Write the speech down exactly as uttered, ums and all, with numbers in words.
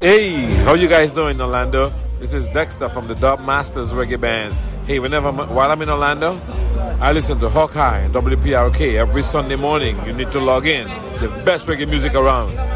Hey, how you guys doing, Orlando? This is Dexter from the Dub Masters Reggae Band. Hey, whenever I'm, while I'm in Orlando, I listen to Hawkeye and W P R K every Sunday morning. You need to log in. The best reggae music around.